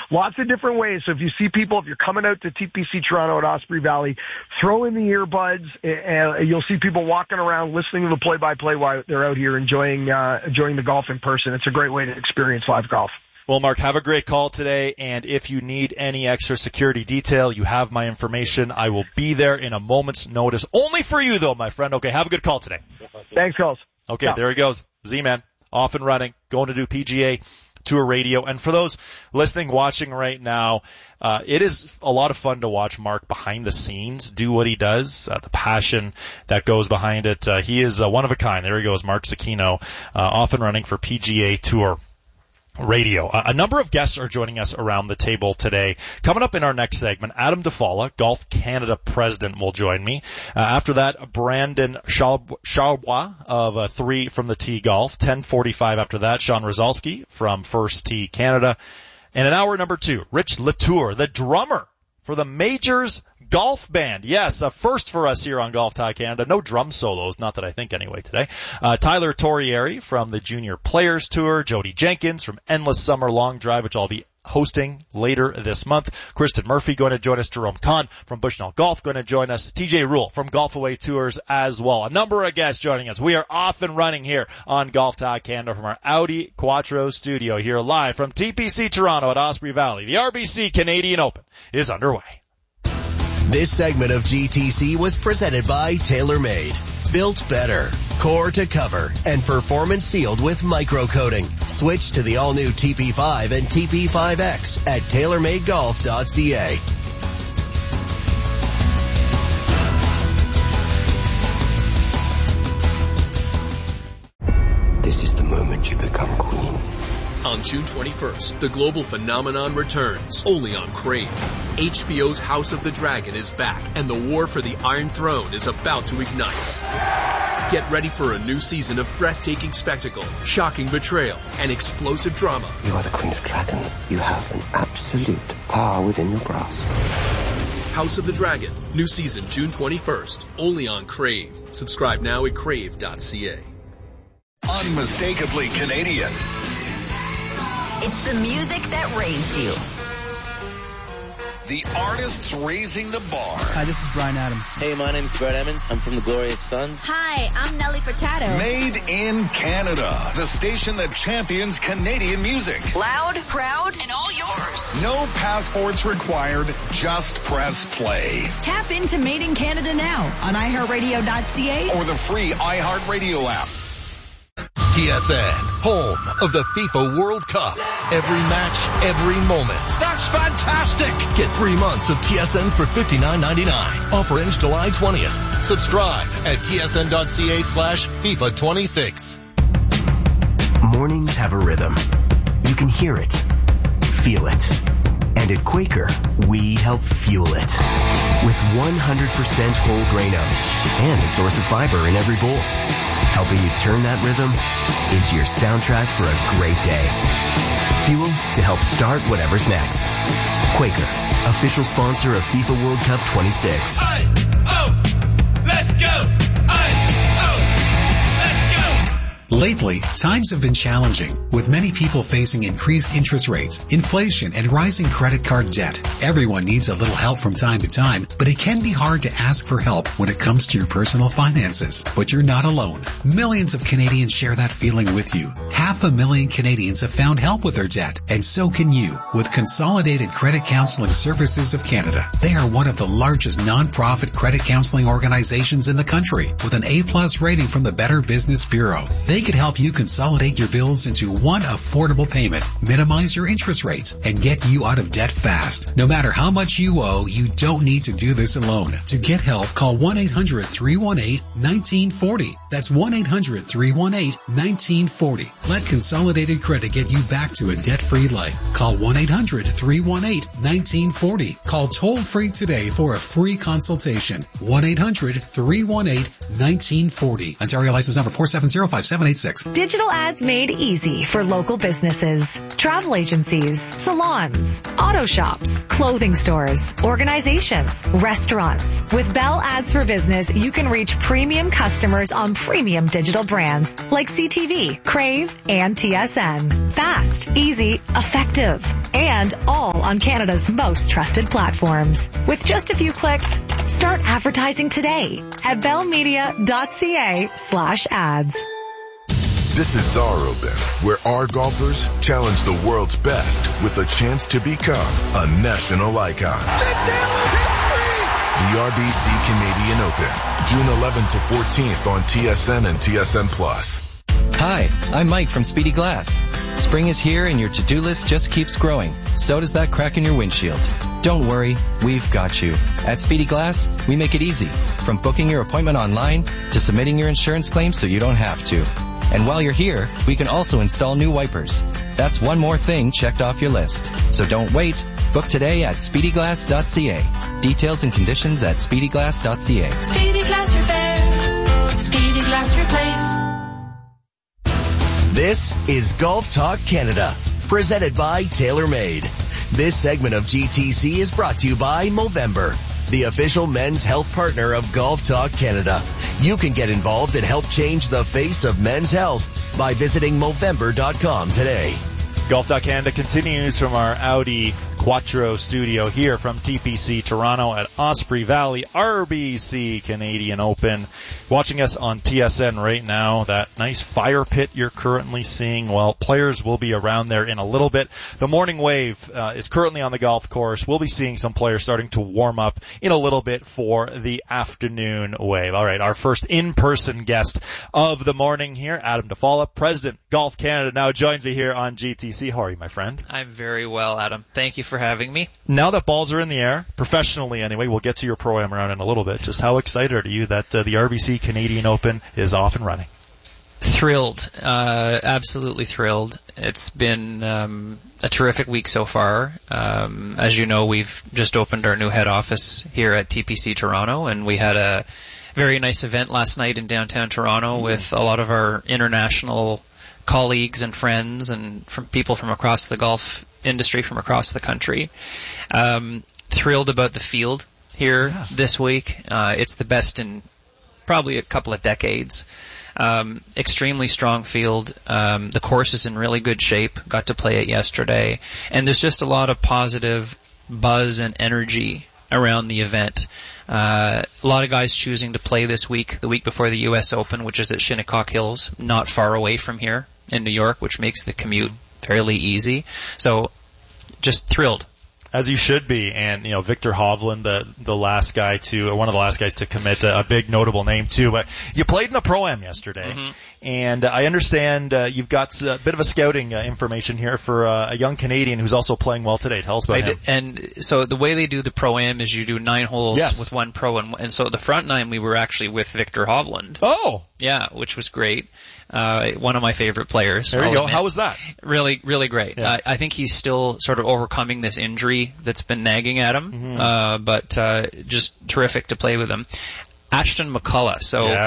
lots of different ways. So if you see people, if you're coming out to TPC Toronto at Osprey Valley, throw in the earbuds, and you'll see people walking around listening to the play-by-play while they're out here enjoying the golf in person. It's a great way to experience live golf. Well, Mark, have a great call today, and if you need any extra security detail, you have my information. I will be there in a moment's notice. Only for you, though, my friend. Okay, have a good call today. Thanks, calls. Okay, There he goes. Z-Man, off and running, going to do PGA Tour radio. And for those listening, watching right now, it is a lot of fun to watch Mark behind the scenes do what he does, the passion that goes behind it. He is one of a kind. There he goes, Mark Zecchino, off and running for PGA Tour radio. A number of guests are joining us around the table today. Coming up in our next segment, Adam Dufala, Golf Canada president, will join me. After that, Brandon Charbois of 3 from the Tee Golf. 10:45 after that, Sean Rozalski from First Tee Canada. And in hour number 2, Rich Latour, the drummer for the Majors Golf Band. Yes, a first for us here on Golf Talk Canada. No drum solos, not that I think anyway today. Tyler Torrieri from the Junior Players Tour. Jody Jenkins from Endless Summer Long Drive, which I'll be hosting later this month. Kristen Murphy going to join us. Jerome Kahn from Bushnell Golf going to join us. TJ Rule from Golf Away Tours as well. A number of guests joining us. We are off and running here on Golf Talk Canada from our Audi Quattro studio here live from TPC Toronto at Osprey Valley. The RBC Canadian Open is underway. This segment of GTC was presented by TaylorMade. Built better, core to cover, and performance sealed with microcoating. Switch to the all-new TP5 and TP5X at TaylorMadeGolf.ca. This is the moment you become queen. On June 21st, the global phenomenon returns, only on Crave. HBO's House of the Dragon is back, and the war for the Iron Throne is about to ignite. Get ready for a new season of breathtaking spectacle, shocking betrayal, and explosive drama. You are the Queen of Dragons. You have an absolute power within your grasp. House of the Dragon, new season June 21st, only on Crave. Subscribe now at crave.ca. Unmistakably Canadian. It's the music that raised you. The artists raising the bar. Hi, this is Bryan Adams. Hey, my name's Brett Emmons. I'm from the Glorious Sons. Hi, I'm Nelly Furtado. Made in Canada. The station that champions Canadian music. Loud, proud, and all yours. No passports required. Just press play. Tap into Made in Canada now on iHeartRadio.ca or the free iHeartRadio app. TSN, home of the FIFA World Cup. Every match, every moment. That's fantastic! Get 3 months of TSN for $59.99. Offer ends July 20th. Subscribe at tsn.ca/FIFA26. Mornings have a rhythm. You can hear it, feel it. And at Quaker, we help fuel it. With 100% whole grain oats and a source of fiber in every bowl. Helping you turn that rhythm into your soundtrack for a great day. Fuel to help start whatever's next. Quaker, official sponsor of FIFA World Cup 26. Let's go! Lately, times have been challenging, with many people facing increased interest rates, inflation, and rising credit card debt. Everyone needs a little help from time to time, but it can be hard to ask for help when it comes to your personal finances. But you're not alone. Millions of Canadians share that feeling with you. 500,000 Canadians have found help with their debt, and so can you, with Consolidated Credit Counseling Services of Canada. They are one of the largest non-profit credit counseling organizations in the country, with an A+ rating from the Better Business Bureau. They could help you consolidate your bills into one affordable payment, minimize your interest rates, and get you out of debt fast. No matter how much you owe, you don't need to do this alone. To get help, call 1-800-318-1940. That's 1-800-318-1940. Let Consolidated Credit get you back to a debt-free life. Call 1-800-318-1940. Call toll-free today for a free consultation. 1-800-318-1940. Ontario license number 47057. 786. Digital ads made easy for local businesses, travel agencies, salons, auto shops, clothing stores, organizations, restaurants. With Bell Ads for Business, you can reach premium customers on premium digital brands like CTV, Crave, and TSN. Fast, easy, effective, and all on Canada's most trusted platforms. With just a few clicks, start advertising today at bellmedia.ca/ads. This is Czar Open, where our golfers challenge the world's best with a chance to become a national icon. The RBC Canadian Open, June 11th to 14th on TSN and TSN Plus. Hi, I'm Mike from Speedy Glass. Spring is here and your to-do list just keeps growing. So does that crack in your windshield. Don't worry, we've got you. At Speedy Glass, we make it easy. From booking your appointment online to submitting your insurance claim so you don't have to. And while you're here, we can also install new wipers. That's one more thing checked off your list. So don't wait. Book today at speedyglass.ca. Details and conditions at speedyglass.ca. Speedy Glass Repair. Speedy Glass Replace. This is Golf Talk Canada, presented by TaylorMade. This segment of GTC is brought to you by Movember, the official men's health partner of Golf Talk Canada. You can get involved and help change the face of men's health by visiting Movember.com today. Golf Talk Canada continues from our Audi Quattro studio here from TPC Toronto at Osprey Valley RBC Canadian Open. Watching us on TSN right now, that nice fire pit you're currently seeing. Well, players will be around there in a little bit. The morning wave is currently on the golf course. We'll be seeing some players starting to warm up in a little bit for the afternoon wave. All right, our first in-person guest of the morning here, Adam DeFalla, President Golf Canada, now joins me here on GTC. How are you, my friend? I'm very well, Adam. Thank you for having me. Now that balls are in the air, professionally anyway, we'll get to your Pro-Am round in a little bit. Just how excited are you that the RBC Canadian Open is off and running? Thrilled. Absolutely thrilled. It's been a terrific week so far. As you know, we've just opened our new head office here at TPC Toronto, and we had a very nice event last night in downtown Toronto with a lot of our international colleagues and friends and from people from across the golf industry from across the country. Thrilled about the field here this week. It's the best in probably a couple of decades. Extremely strong field. The course is in really good shape. Got to play it yesterday. And there's just a lot of positive buzz and energy around the event. A lot of guys choosing to play this week, the week before the U.S. Open, which is at Shinnecock Hills, not far away from here in New York, which makes the commute fairly easy. So just thrilled. As you should be. And, Victor Hovland, the last guy to, one of the last guys to commit, a big notable name too. But you played in the Pro-Am yesterday. Mm-hmm. And I understand you've got a bit of a scouting information here for a young Canadian who's also playing well today. Tell us about him. And so the way they do the Pro-Am is you do 9 holes with one pro. And so the front 9 we were actually with Victor Hovland. Oh! Yeah, which was great. One of my favorite players. There you go. How was that? Really, really great. Yeah. I think he's still sort of overcoming this injury that's been nagging at him. Mm-hmm. But just terrific to play with him. Ashton McCullough.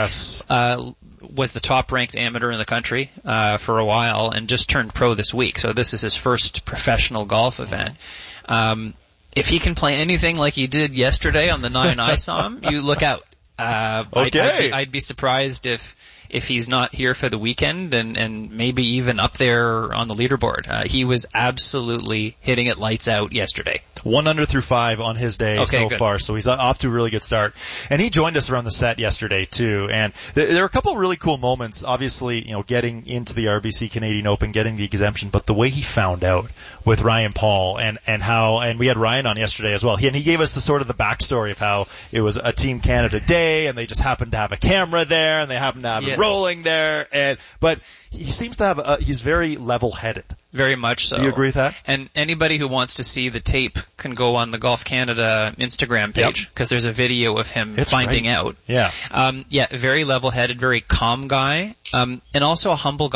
So, was the top-ranked amateur in the country for a while and just turned pro this week. So this is his first professional golf event. If he can play anything like he did yesterday on the 9 I saw him, you look out. I'd be surprised if he's not here for the weekend and maybe even up there on the leaderboard. He was absolutely hitting it lights out yesterday. 1 under through 5 on his day far, so he's off to a really good start. And he joined us around the set yesterday too. And there are a couple of really cool moments. Obviously, getting into the RBC Canadian Open, getting the exemption, but the way he found out with Ryan Paul and we had Ryan on yesterday as well. He gave us the sort of the backstory of how it was a Team Canada day, and they just happened to have a camera there, and they happened to have it rolling there. But he seems to have he's very level-headed. Very much so. Do you agree with that? And anybody who wants to see the tape can go on the Golf Canada Instagram page because there's a video of him finding out. Yeah. Very level-headed, very calm guy, and also a humble guy.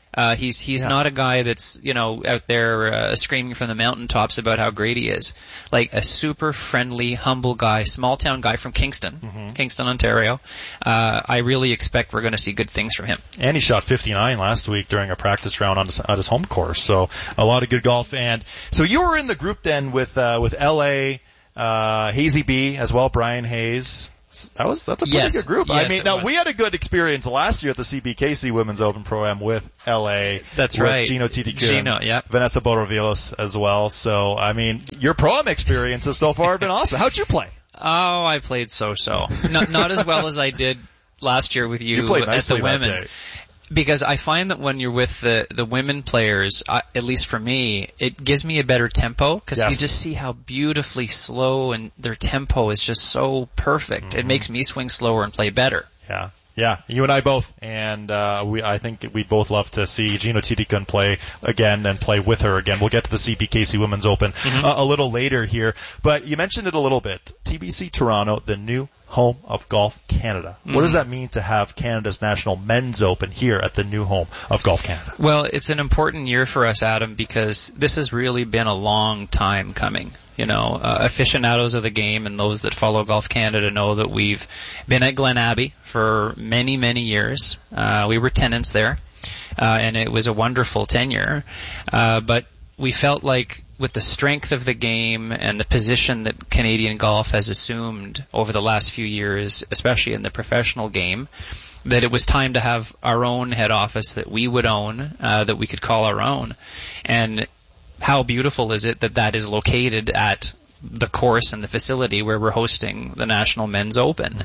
He's not a guy that's, out there screaming from the mountaintops about how great he is. Like a super friendly, humble guy, small town guy from Kingston, Kingston, Ontario. I really expect we're going to see good things from him. And he shot 59 last week during a practice round on his home course. So a lot of good golf. And so you were in the group then with LA, Hazy B as well, Brian Hayes. That's a pretty good group. Yes, we had a good experience last year at the CPKC Women's Open Pro-Am with LA. That's with right. Gino Titicun, Vanessa Botorvilos as well. So, your Pro-Am experiences so far have been awesome. How'd you play? Oh, I played so-so. Not as well as I did last year with you at the women's. Because I find that when you're with the women players, at least for me, it gives me a better tempo because you just see how beautifully slow and their tempo is just so perfect. It makes me swing slower and play better. Yeah, you and I both, and I think we'd both love to see Gino Titicun play again and play with her again. We'll get to the CPKC Women's Open a little later here, but you mentioned it a little bit. TPC Toronto, the new home of Golf Canada. What does that mean to have Canada's National Men's Open here at the new home of Golf Canada? Well, it's an important year for us, Adam, because this has really been a long time coming. Aficionados of the game and those that follow Golf Canada know that we've been at Glen Abbey for many, many years. We were tenants there, and it was a wonderful tenure. But we felt like with the strength of the game and the position that Canadian golf has assumed over the last few years, especially in the professional game, that it was time to have our own head office that we would own, that we could call our own. And how beautiful is it that is located at the course and the facility where we're hosting the National Men's Open.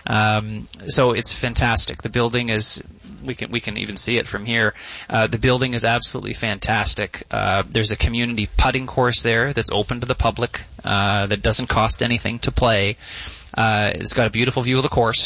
So it's fantastic. The building is, we can even see it from here. The building is absolutely fantastic. There's a community putting course there that's open to the public, that doesn't cost anything to play. It's got a beautiful view of the course.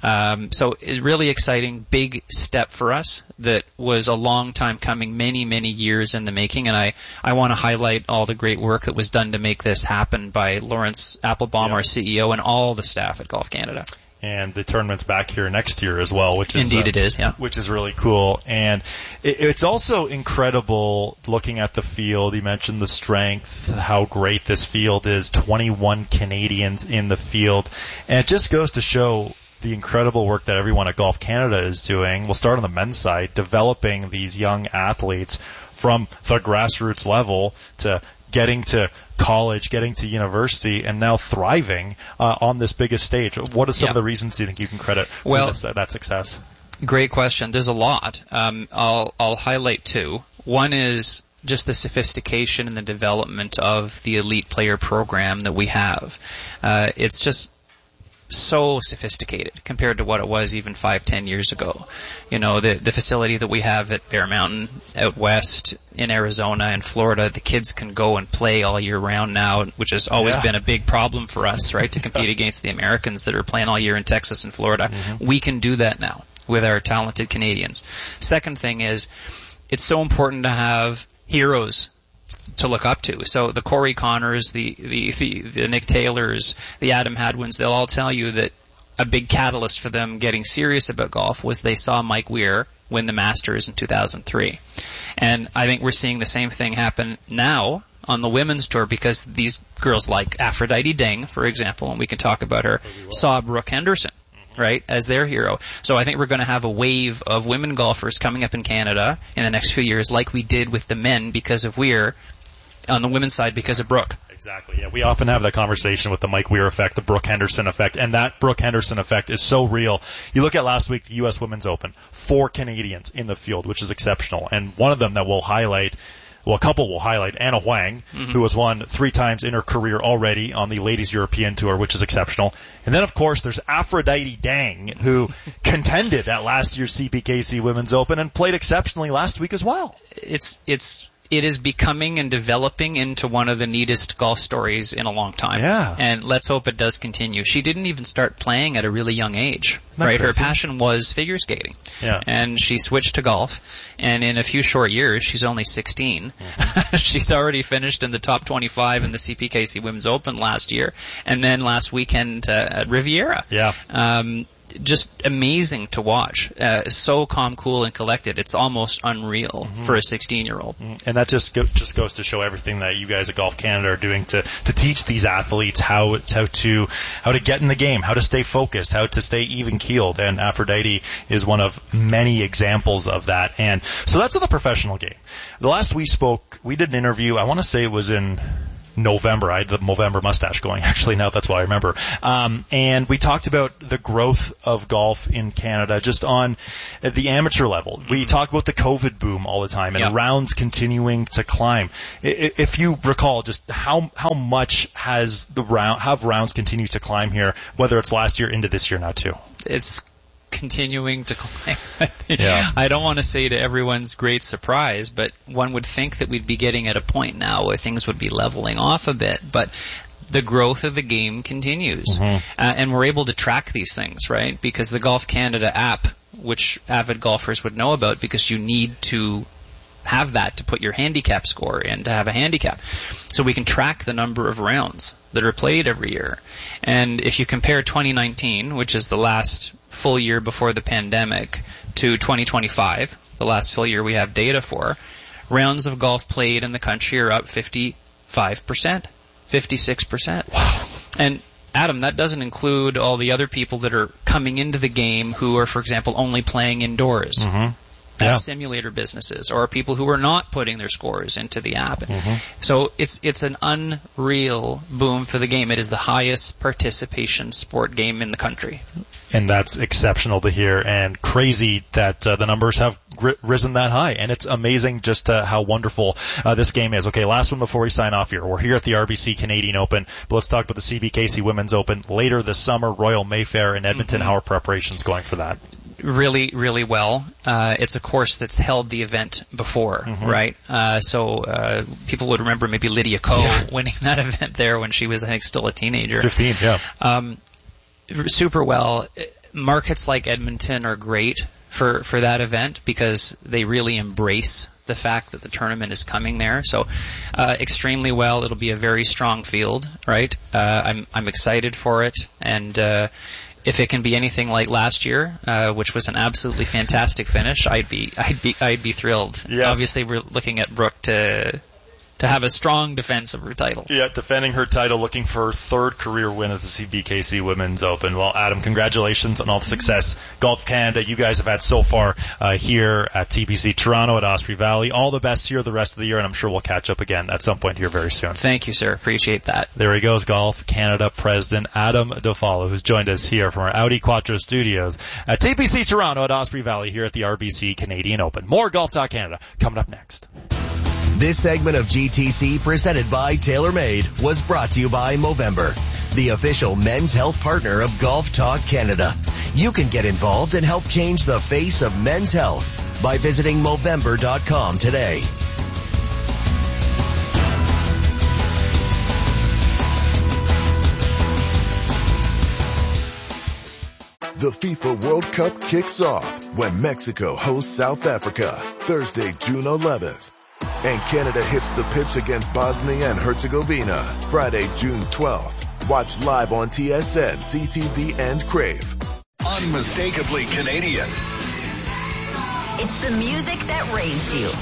So it's really exciting, big step for us that was a long time coming, many, many years in the making. And I want to highlight all the great work that was done to make this happen by Lawrence Applebaum, our CEO, and all the staff at Golf Canada. And the tournament's back here next year as well, which is indeed it is, yeah. Which is really cool. And it's also incredible looking at the field. You mentioned the strength, how great this field is. 21 Canadians in the field, and it just goes to show the incredible work that everyone at Golf Canada is doing. We'll start on the men's side, developing these young athletes from the grassroots level to getting to college, getting to university, and now thriving on this biggest stage. What are some of the reasons do you think you can credit for that success? Great question. There's a lot. I'll highlight two. One is just the sophistication and the development of the elite player program that we have. It's just so sophisticated compared to what it was even 5-10 years ago. The facility that we have at Bear Mountain out west in Arizona and Florida, the kids can go and play all year round now, which has always been a big problem for us, right, to compete against the Americans that are playing all year in Texas and Florida. We can do that now with our talented Canadians. Second thing is, it's so important to have heroes to look up to. So the Corey Connors, the Nick Taylors, the Adam Hadwins, they'll all tell you that a big catalyst for them getting serious about golf was they saw Mike Weir win the Masters in 2003. And I think we're seeing the same thing happen now on the women's tour because these girls like Aphrodite Deng, for example, and we can talk about her, saw Brooke Henderson, right, as their hero. So I think we're going to have a wave of women golfers coming up in Canada in the next few years like we did with the men because of Weir, on the women's side because of Brooke. Exactly, yeah. We often have that conversation with the Mike Weir effect, the Brooke Henderson effect, and that Brooke Henderson effect is so real. You look at last week, the U.S. Women's Open, 4 Canadians in the field, which is exceptional. And one of them that we'll highlight, well, a couple will highlight, Anna Huang, who has won 3 times in her career already on the Ladies European Tour, which is exceptional. And then, of course, there's Aphrodite Deng, who contended at last year's CPKC Women's Open and played exceptionally last week as well. It is becoming and developing into one of the neatest golf stories in a long time. Yeah. And let's hope it does continue. She didn't even start playing at a really young age, right? Her passion was figure skating. Yeah. And she switched to golf, and in a few short years, she's only 16. She's already finished in the top 25 in the CPKC Women's Open last year, and then last weekend at Riviera. Yeah. just amazing to watch. So calm, cool, and collected. It's almost unreal for a 16-year-old. And that just goes to show everything that you guys at Golf Canada are doing to teach these athletes how to get in the game, how to stay focused, how to stay even-keeled. And Aphrodite is one of many examples of that. And so that's in the professional game. The last we spoke, we did an interview, I want to say it was in November. I had the Movember mustache going, actually, now that's why I remember. And we talked about the growth of golf in Canada just on the amateur level. We talk about the COVID boom all the time and rounds continuing to climb. If you recall, just how much have rounds continued to climb here, whether it's last year into this year now too? It's continuing to climb. I don't want to say to everyone's great surprise, but one would think that we'd be getting at a point now where things would be leveling off a bit, but the growth of the game continues. And we're able to track these things, right? Because the Golf Canada app, which avid golfers would know about, because you need to have that to put your handicap score in to have a handicap. So we can track the number of rounds that are played every year. And if you compare 2019, which is the last full year before the pandemic, to 2025, the last full year we have data for, rounds of golf played in the country are up 55%, 56%. Wow. And Adam, that doesn't include all the other people that are coming into the game who are, for example, only playing indoors. At simulator businesses, or people who are not putting their scores into the app. So it's an unreal boom for the game. It is the highest participation sport game in the country. And that's exceptional to hear, and crazy that the numbers have risen that high. And it's amazing just how wonderful this game is. Okay, last one before we sign off here. We're here at the RBC Canadian Open, but let's talk about the CBKC Women's Open later this summer, Royal Mayfair in Edmonton. How are preparations going for that? Really, really well. It's a course that's held the event before, right? So people would remember maybe Lydia Ko winning that event there when she was, I think, still a teenager. 15, super well. Markets like Edmonton are great for that event because they really embrace the fact that the tournament is coming there. So extremely well. It'll be a very strong field, right? I'm excited for it, and if it can be anything like last year, which was an absolutely fantastic finish, I'd be thrilled. Yes. Obviously, we're looking at Brooke to have a strong defense of her title. Yeah, defending her title, looking for her third career win at the CBKC Women's Open. Well, Adam, congratulations on all the success Golf Canada you guys have had so far here at TPC Toronto at Osprey Valley. All the best here the rest of the year, and I'm sure we'll catch up again at some point here very soon. Thank you, sir. Appreciate that. There he goes, Golf Canada President Adam Dofalo, who's joined us here from our Audi Quattro studios at TPC Toronto at Osprey Valley here at the RBC Canadian Open. More Golf Talk Canada coming up next. This segment of GTC, presented by TaylorMade, was brought to you by Movember, the official men's health partner of Golf Talk Canada. You can get involved and help change the face of men's health by visiting Movember.com today. The FIFA World Cup kicks off when Mexico hosts South Africa, Thursday, June 11th. And Canada hits the pitch against Bosnia and Herzegovina, Friday, June 12th. Watch live on TSN, CTV, and Crave. Unmistakably Canadian. It's the music that raised you.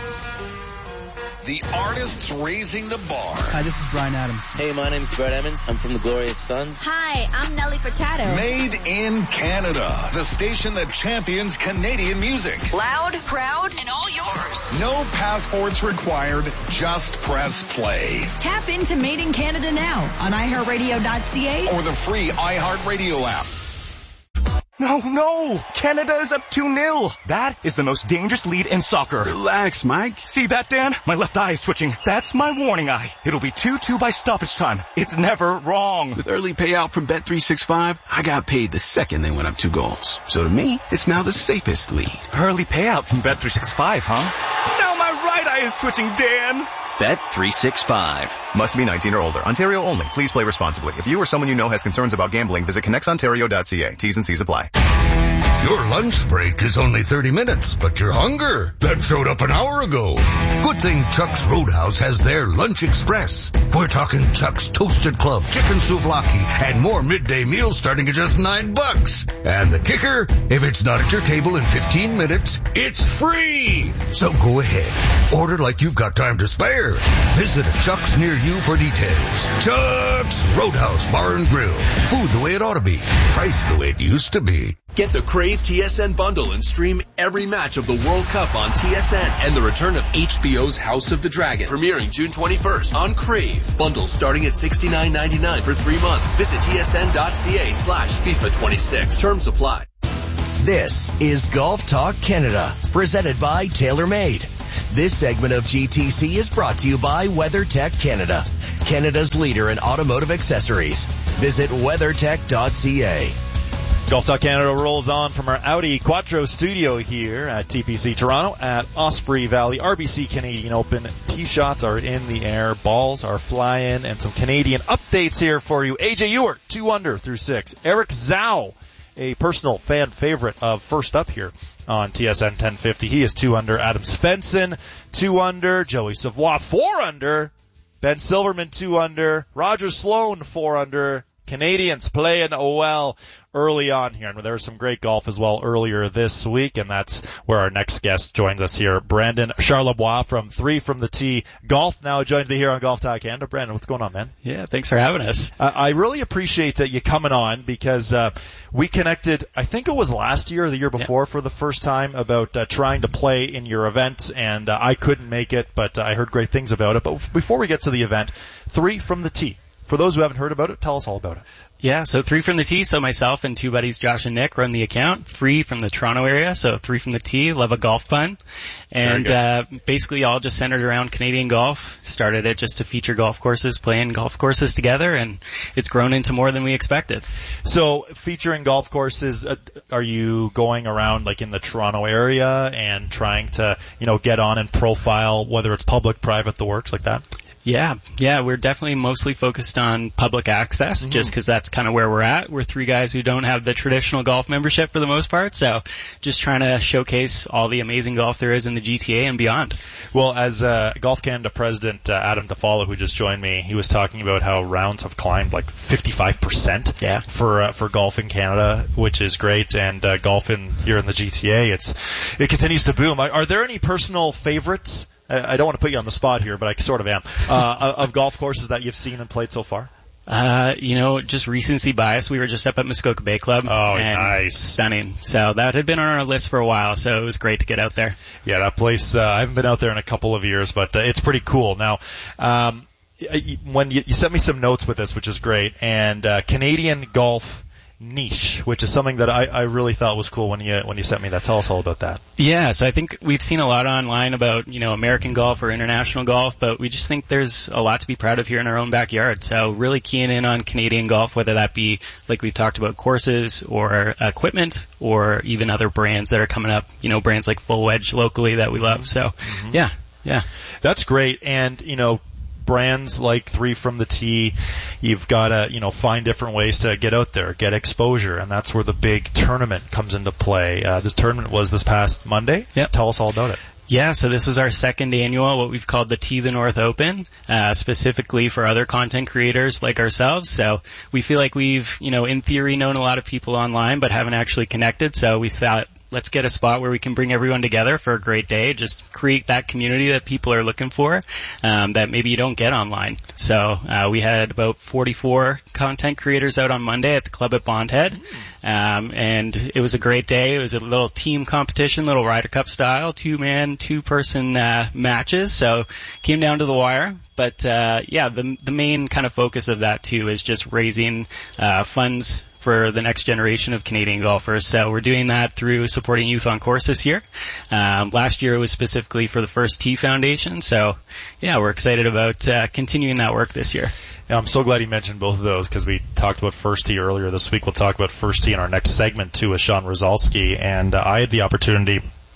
The artists raising the bar. Hi, this is Bryan Adams. Hey, my name's Brett Emmons. I'm from the Glorious Sons. Hi, I'm Nelly Furtado. Made in Canada, the station that champions Canadian music. Loud, proud, and all yours. No passports required, just press play. Tap into Made in Canada now on iHeartRadio.ca or the free iHeartRadio app. No! Canada is up 2-0. That is the most dangerous lead in soccer. Relax, Mike. See that, Dan? My left eye is twitching. That's my warning eye. It'll be 2-2 by stoppage time. It's never wrong. With early payout from Bet365, I got paid the second they went up 2 goals. So to me, it's now the safest lead. Early payout from Bet365, huh? Now my right eye is twitching, Dan. Bet365. Must be 19 or older. Ontario only. Please play responsibly. If you or someone you know has concerns about gambling, visit connectsontario.ca. T's and C's apply. Your lunch break is only 30 minutes, but your hunger, that showed up an hour ago. Good thing Chuck's Roadhouse has their Lunch Express. We're talking Chuck's Toasted Club, Chicken Souvlaki, and more midday meals starting at just $9. And the kicker, if it's not at your table in 15 minutes, it's free. So go ahead. Order like you've got time to spare. Visit a Chuck's near you for details. Chuck's Roadhouse Bar and Grill. Food the way it ought to be. Priced the way it used to be. Get the Crave TSN bundle and stream every match of the World Cup on TSN and the return of HBO's House of the Dragon, premiering June 21st on Crave. Bundles starting at $69.99 for 3 months. Visit tsn.ca/FIFA26. Terms apply. This is Golf Talk Canada, presented by TaylorMade. This segment of GTC is brought to you by WeatherTech Canada, Canada's leader in automotive accessories. Visit weathertech.ca. Golf Talk Canada rolls on from our Audi Quattro studio here at TPC Toronto at Osprey Valley. RBC Canadian Open tee shots are in the air, balls are flying, and some Canadian updates here for you. AJ Ewart, 2 under through 6. Eric Zhao, a personal fan favorite of First Up here on TSN 1050. He is 2 under. Adam Svensson, 2 under. Joey Savoie, 4 under. Ben Silverman, 2 under. Roger Sloan, 4 under. Canadians playing well early on here. And there was some great golf as well earlier this week, and that's where our next guest joins us here. Brandon Charlebois from 3 from the Tee Golf now joins me here on Golf Talk Canada. Brandon, what's going on, man? Yeah, thanks for having us. I really appreciate that you coming on because we connected, I think it was last year or the year before for the first time about trying to play in your event, and I couldn't make it, but I heard great things about it. But before we get to the event, 3 from the Tee. For those who haven't heard about it, tell us all about it. Yeah, so 3 from the Tee. So myself and 2 buddies, Josh and Nick, run the account. 3 from the Toronto area, so 3 from the Tee. Love a golf pun. And basically all just centered around Canadian golf. Started it just to feature golf courses, playing golf courses together, and it's grown into more than we expected. So featuring golf courses, are you going around like in the Toronto area and trying to, get on and profile, whether it's public, private, the works like that? Yeah, we're definitely mostly focused on public access, just because that's kind of where we're at. We're 3 guys who don't have the traditional golf membership for the most part, so just trying to showcase all the amazing golf there is in the GTA and beyond. Well, as Golf Canada President Adam DeFalo, who just joined me, he was talking about how rounds have climbed like 55% for golf in Canada, which is great, and golf here in the GTA, it continues to boom. Are there any personal favorites? I don't want to put you on the spot here, but I sort of am, of golf courses that you've seen and played so far? Just recency bias. We were just up at Muskoka Bay Club. Oh, and nice. Stunning. So that had been on our list for a while, so it was great to get out there. Yeah, that place, I haven't been out there in a couple of years, but it's pretty cool. Now, when you sent me some notes with this, which is great, and Canadian golf niche, which is something that I really thought was cool when you sent me that. Tell us all about that. Yeah, so I think we've seen a lot online about, American golf or international golf, but we just think there's a lot to be proud of here in our own backyard. So really keying in on Canadian golf, whether that be, like we've talked about, courses or equipment or even other brands that are coming up, brands like Full Wedge locally that we love. So, yeah. That's great. And, brands like 3 from the Tee, you've got to, find different ways to get out there, get exposure, and that's where the big tournament comes into play. This tournament was this past Monday. Yep. Tell us all about it. Yeah, so this was our 2nd annual, what we've called the Tee the North Open, specifically for other content creators like ourselves. So we feel like we've, in theory, known a lot of people online, but haven't actually connected. So we thought, let's get a spot where we can bring everyone together for a great day, just create that community that people are looking for, that maybe you don't get online. So we had about 44 content creators out on Monday at the club at Bondhead, and it was a great day. It was a little team competition, little Ryder Cup style, 2-man, 2-person matches, so came down to the wire. But the main kind of focus of that too is just raising funds for the next generation of Canadian golfers. So we're doing that through supporting Youth on Course this year. Last year it was specifically for the First Tee Foundation. So yeah, we're excited about continuing that work this year. Yeah, I'm so glad you mentioned both of those because we talked about First Tee earlier this week. We'll talk about First Tee in our next segment too with Sean Rozalski. And I had the opportunity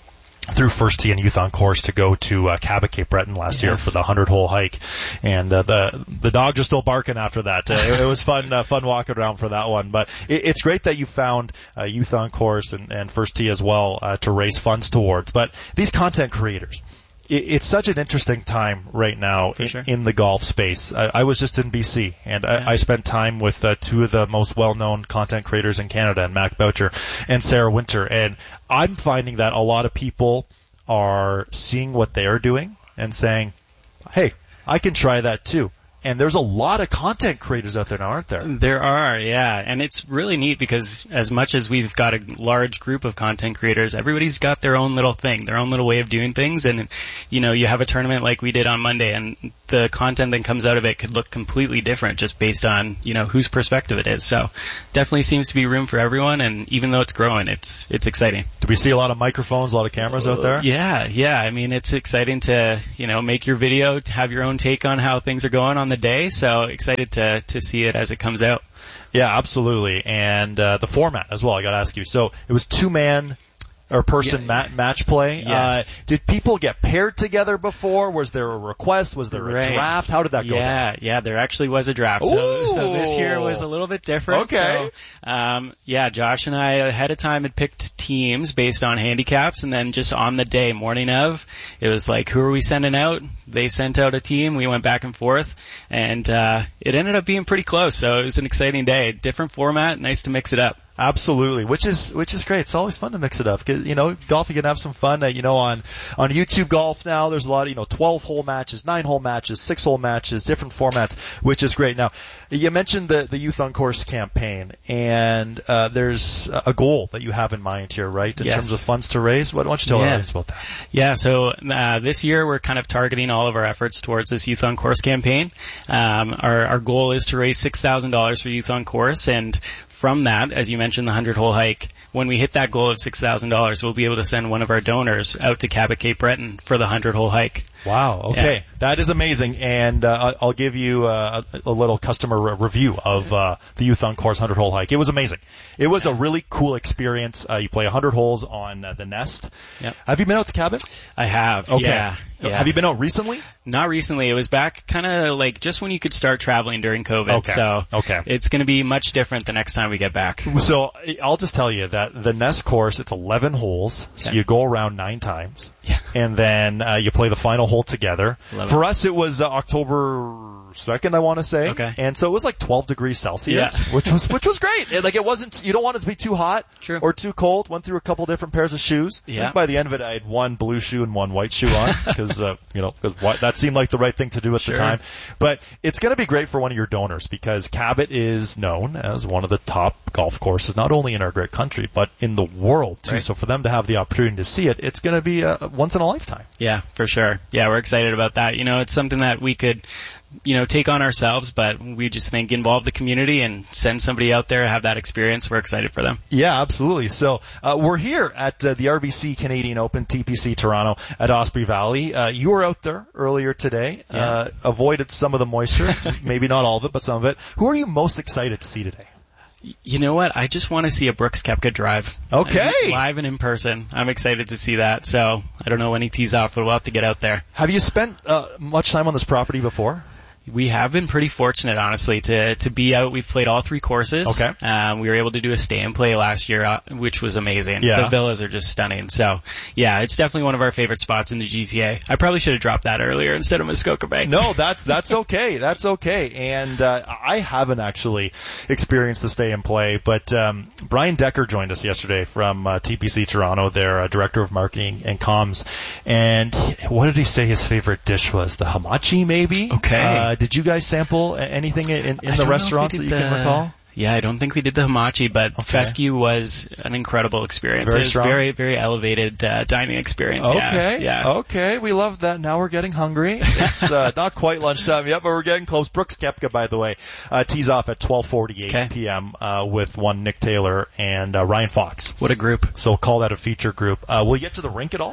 through First Tee and Youth on Course to go to Cabot Cape Breton last year for the 100-hole hike, and the dogs are still barking after that. It was fun walking around for that one. But it's great that you found Youth on Course and First Tee as well to raise funds towards. But these content creators, it's such an interesting time right now in the golf space. I was just in BC, and I spent time with two of the most well-known content creators in Canada, and Mac Boucher and Sarah Winter. And I'm finding that a lot of people are seeing what they're doing and saying, hey, I can try that too. And there's a lot of content creators out there now, aren't there? There are, yeah. And it's really neat because as much as we've got a large group of content creators, everybody's got their own little thing, their own little way of doing things. And, you know, you have a tournament like we did on Monday, and the content that comes out of it could look completely different just based on, you know, whose perspective it is. So definitely seems to be room for everyone. And even though it's growing, it's exciting. Do we see a lot of microphones, a lot of cameras out there? Yeah. I mean, it's exciting to, you know, make your video, have your own take on how things are going on the day, so excited to see it as it comes out. Yeah, absolutely. And the format as well, I got to ask you. So it was two-man or person match play. Yes. Did people get paired together before? Was there a request? Was there a draft? How did that go down? Yeah, there actually was a draft. So this year was a little bit different. Okay. So, Josh and I ahead of time had picked teams based on handicaps, and then just on the day, morning of, it was like, who are we sending out? They sent out a team. We went back and forth, and it ended up being pretty close. So it was an exciting day. Different format, nice to mix it up. Absolutely, which is great. It's always fun to mix it up. You know, golf, you can have some fun. You know, on YouTube Golf now, there's a lot of, 12-hole matches, 9-hole matches, 6-hole matches, different formats, which is great. Now, you mentioned the Youth on Course campaign, and there's a goal that you have in mind here, right? In terms of funds to raise. Why don't you tell our audience about that? Yeah, so this year we're kind of targeting all of our efforts towards this Youth on Course campaign. Our goal is to raise $6,000 for Youth on Course, and from that, as you mentioned, the 100-hole hike, when we hit that goal of $6,000, we'll be able to send one of our donors out to Cabot Cape Breton for the 100-hole hike. Wow. Okay. Yeah. That is amazing. And I'll give you a little customer review of the Youth on Course 100-hole hike. It was amazing. It was a really cool experience. You play 100 holes on the Nest. Yep. Have you been out to Cabot? I have. Okay. Yeah. Have you been out recently? Not recently. It was back kind of like just when you could start traveling during COVID. Okay. So it's going to be much different the next time we get back. So I'll just tell you that the Nest course, it's 11 holes. So you go around 9 times. Yeah. And then you play the final hole together. For us, it was October 2nd, I want to say. Okay. And so it was like 12 degrees Celsius, which was great. It wasn't, you don't want it to be too hot or too cold. Went through a couple different pairs of shoes. Yeah. I think by the end of it, I had one blue shoe and one white shoe on because, that seemed like the right thing to do at the time. But it's going to be great for one of your donors because Cabot is known as one of the top golf courses, not only in our great country, but in the world too. Right. So for them to have the opportunity to see it, it's going to be once in a lifetime. Yeah, for sure. Yeah, we're excited about that. It's something that we could, take on ourselves, but we just think involve the community and send somebody out there to have that experience. We're excited for them. Yeah, absolutely. So we're here at the RBC Canadian Open TPC Toronto at Osprey Valley. You were out there earlier today, avoided some of the moisture, maybe not all of it, but some of it. Who are you most excited to see today? You know what? I just want to see a Brooks Koepka drive. Okay. Live and in person. I'm excited to see that. So I don't know when he tees off, but we'll have to get out there. Have you spent much time on this property before? We have been pretty fortunate, honestly, to be out. We've played all 3 courses. Okay. We were able to do a stay and play last year, which was amazing. Yeah. The villas are just stunning. So, yeah, it's definitely one of our favorite spots in the GTA. I probably should have dropped that earlier instead of Muskoka Bay. No, that's okay. That's okay. And I haven't actually experienced the stay and play, but Brian Decker joined us yesterday from TPC Toronto, their director of marketing and comms. And what did he say his favorite dish was? The hamachi, maybe? Okay. Did you guys sample anything in the restaurants that you can recall? Yeah, I don't think we did the hamachi, but Fescue was an incredible experience. Very it was strong. very, very elevated dining experience. Okay. Yeah. Okay, we love that. Now we're getting hungry. It's not quite lunchtime yet, but we're getting close. Brooks Koepka, by the way, tees off at 12:48 p.m. With one Nick Taylor and Ryan Fox. What a group. So call that a feature group. Will you get to the rink at all?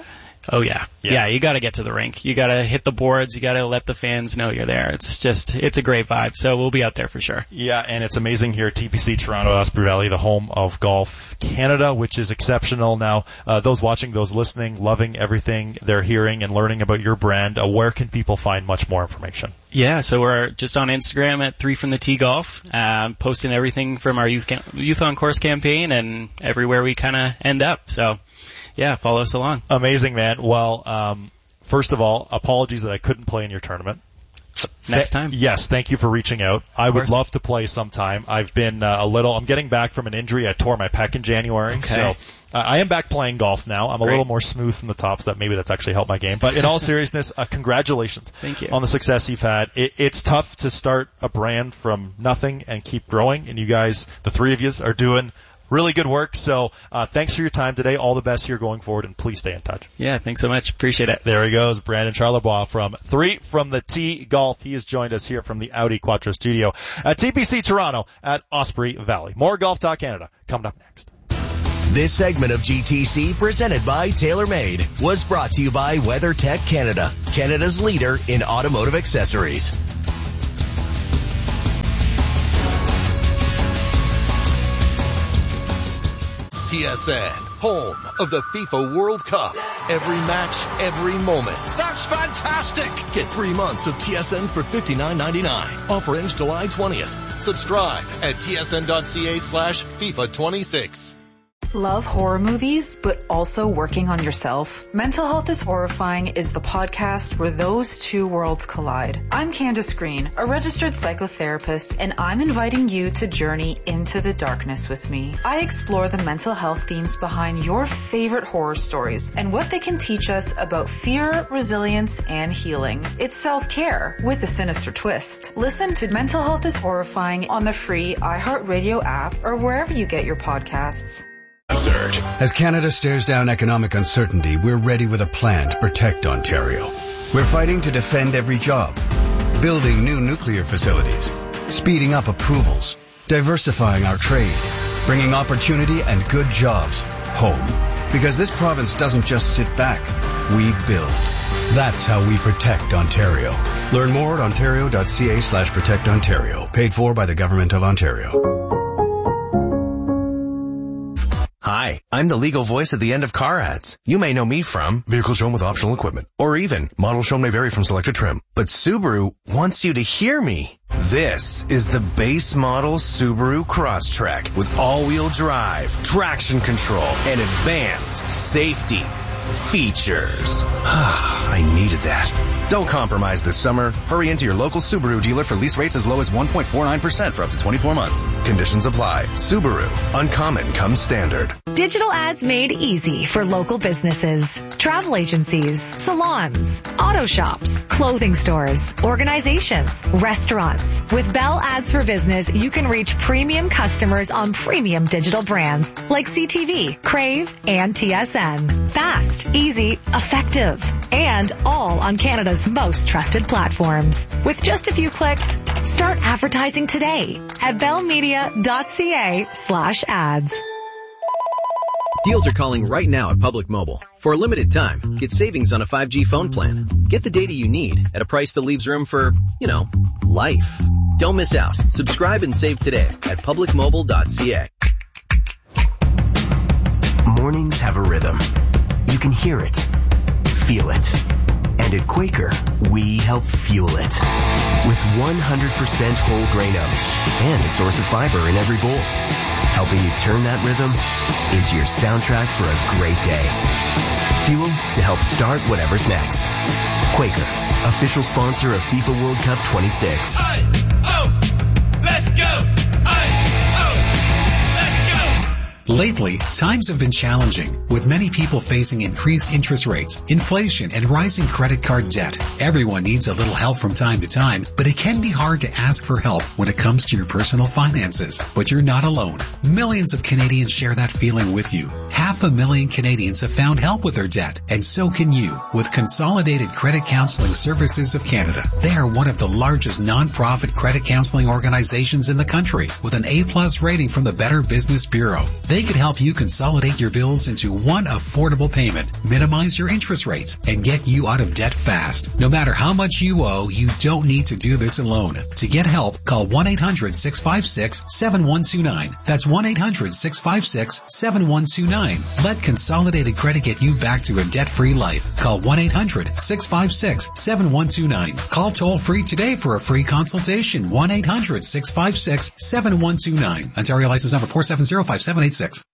Oh, yeah. Yeah, you got to get to the rink. You got to hit the boards. You got to let the fans know you're there. It's a great vibe. So we'll be out there for sure. Yeah, and it's amazing here at TPC Toronto, Osprey Valley, the home of Golf Canada, which is exceptional. Now, those watching, those listening, loving everything they're hearing and learning about your brand, where can people find much more information? Yeah, so we're just on Instagram at 3 from the Tee Golf, posting everything from our Youth on Course campaign and everywhere we kind of end up. So, yeah, follow us along. Amazing, man. Well, first of all, apologies that I couldn't play in your tournament. Next time. Yes, thank you for reaching out. I would love to play sometime. I've been I'm getting back from an injury. I tore my pec in January. Okay. So I am back playing golf now. I'm a little more smooth from the top, so that's actually helped my game. But in all seriousness, congratulations. Thank you. On the success you've had. It's tough to start a brand from nothing and keep growing, and you guys, the three of you, are doing really good work. So thanks for your time today. All the best here going forward, and please stay in touch. Yeah, thanks so much. Appreciate it. There he goes, Brandon Charlebois from 3 from the Tee Golf. He has joined us here from the Audi Quattro studio at TPC Toronto at Osprey Valley. More Golf Talk Canada coming up next. This segment of GTC, presented by TaylorMade, was brought to you by WeatherTech Canada, Canada's leader in automotive accessories. TSN, home of the FIFA World Cup. Every match, every moment. That's fantastic! Get 3 months of TSN for $59.99. Offer ends July 20th. Subscribe at tsn.ca/FIFA26. Love horror movies, but also working on yourself? Mental Health is Horrifying is the podcast where those two worlds collide. I'm Candace Green, a registered psychotherapist, and I'm inviting you to journey into the darkness with me. I explore the mental health themes behind your favorite horror stories and what they can teach us about fear, resilience, and healing. It's self-care with a sinister twist. Listen to Mental Health is Horrifying on the free iHeartRadio app or wherever you get your podcasts. As Canada stares down economic uncertainty, we're ready with a plan to protect Ontario. We're fighting to defend every job, building new nuclear facilities, speeding up approvals, diversifying our trade, bringing opportunity and good jobs home. Because this province doesn't just sit back, we build. That's how we protect Ontario. Learn more at ontario.ca/protectontario. Paid for by the Government of Ontario. Hi, I'm the legal voice at the end of car ads. You may know me from vehicle shown with optional equipment, or even model shown may vary from selected trim. But Subaru wants you to hear me. This is the base model Subaru Crosstrek with all-wheel drive, traction control, and advanced safety features. I needed that. Don't compromise this summer. Hurry into your local Subaru dealer for lease rates as low as 1.49% for up to 24 months. Conditions apply. Subaru. Uncommon comes standard. Digital ads made easy for local businesses, travel agencies, salons, auto shops, clothing stores, organizations, restaurants. With Bell Ads for Business, you can reach premium customers on premium digital brands like CTV, Crave, and TSN. Fast, easy, effective, and all on Canada's most trusted platforms. With just a few clicks, start advertising today at bellmedia.ca/ads. Deals are calling right now at Public Mobile. For a limited time, get savings on a 5G phone plan. Get the data you need at a price that leaves room for, life. Don't miss out. Subscribe and save today at publicmobile.ca. Mornings have a rhythm. You can hear it, feel it. And at Quaker, we help fuel it. With 100% whole grain oats and a source of fiber in every bowl. Helping you turn that rhythm into your soundtrack for a great day. Fuel to help start whatever's next. Quaker, official sponsor of FIFA World Cup 26. Let's go! Lately, times have been challenging, with many people facing increased interest rates, inflation, and rising credit card debt. Everyone needs a little help from time to time, but it can be hard to ask for help when it comes to your personal finances. But you're not alone. Millions of Canadians share that feeling with you. 500,000 Canadians have found help with their debt, and so can you with Consolidated Credit Counseling Services of Canada. They are one of the largest non-profit credit counseling organizations in the country, with an A+ rating from the Better Business Bureau. They could help you consolidate your bills into one affordable payment, minimize your interest rates, and get you out of debt fast. No matter how much you owe, you don't need to do this alone. To get help, call 1-800-656-7129. That's 1-800-656-7129. Let Consolidated Credit get you back to a debt-free life. Call 1-800-656-7129. Call toll-free today for a free consultation. 1-800-656-7129. Ontario license number 4705786.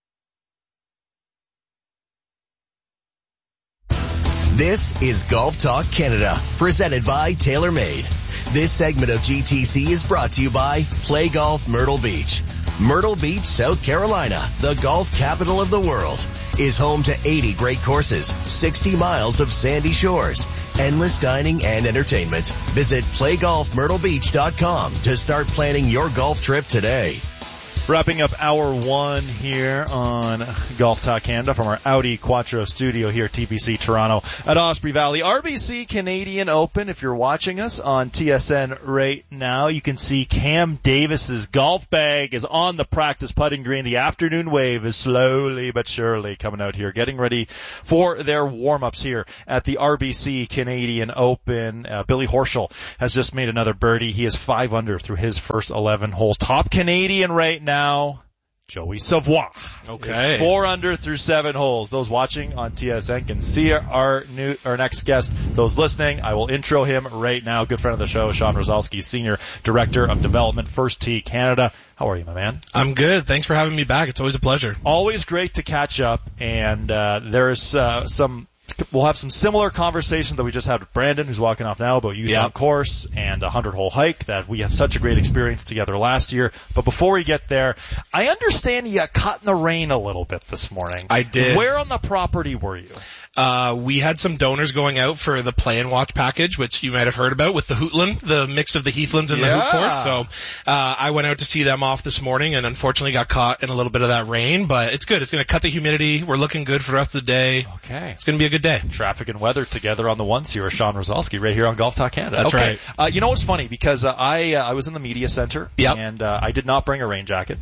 This is Golf Talk Canada, presented by TaylorMade. This segment of GTC is brought to you by Play Golf Myrtle Beach. Myrtle Beach, South Carolina, the golf capital of the world, is home to 80 great courses, 60 miles of sandy shores, endless dining and entertainment. Visit playgolfmyrtlebeach.com to start planning your golf trip today. Wrapping up hour one here on Golf Talk Canada from our Audi Quattro studio here at TPC Toronto at Osprey Valley. RBC Canadian Open. If you're watching us on TSN right now, you can see Cam Davis's golf bag is on the practice putting green. The afternoon wave is slowly but surely coming out here, getting ready for their warm-ups here at the RBC Canadian Open. Billy Horschel has just made another birdie. He is 5 under through his first 11 holes. Top Canadian right now. Joey Savoie is 4 under through 7 holes. Those watching on TSN can see our next guest. Those listening, I will intro him right now. Good friend of the show, Sean Rosalski, Senior Director of Development, First Tee Canada. How are you, my man? I'm good. Thanks for having me back. It's always a pleasure. Always great to catch up, and there's we'll have some similar conversations that we just had with Brandon, who's walking off now, about youth on course and a 100-hole hike that we had such a great experience together last year. But before we get there, I understand you got caught in the rain a little bit this morning. I did. Where on the property were you? We had some donors going out for the play and watch package, which you might have heard about with the Hootland, the mix of the Heathlands and the Hoot course. So, I went out to see them off this morning and unfortunately got caught in a little bit of that rain, but it's good. It's going to cut the humidity. We're looking good for the rest of the day. Okay. It's going to be a good day. Traffic and weather together on the ones here. Sean Rosalski right here on Golf Talk Canada. That's right. You know what's funny? Because, I was in the media center and, I did not bring a rain jacket.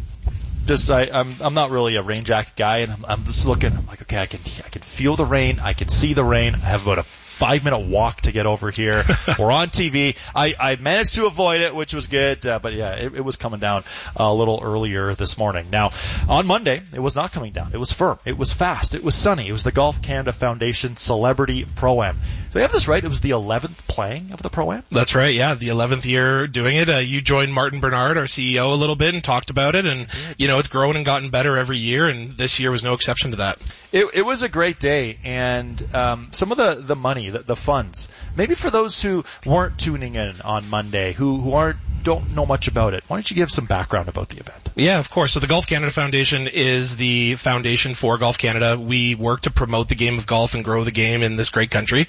I'm not really a rain jacket guy, and I'm just looking. I'm like, okay, I can feel the rain. I can see the rain. I have about a 5-minute walk to get over here. We're on TV. I managed to avoid it, which was good. But yeah, it was coming down a little earlier this morning. Now, on Monday, it was not coming down. It was firm. It was fast. It was sunny. It was the Golf Canada Foundation Celebrity Pro-Am. Do I have this right? It was the 11th playing of the Pro-Am? That's right. Yeah, the 11th year doing it. You joined Martin Bernard, our CEO, a little bit and talked about it. And, it's grown and gotten better every year. And this year was no exception to that. It was a great day. And some of the money, the funds, maybe for those who weren't tuning in on Monday, who don't know much about it, why don't you give some background about the event? Yeah, of course. So the Golf Canada Foundation is the foundation for Golf Canada. We work to promote the game of golf and grow the game in this great country.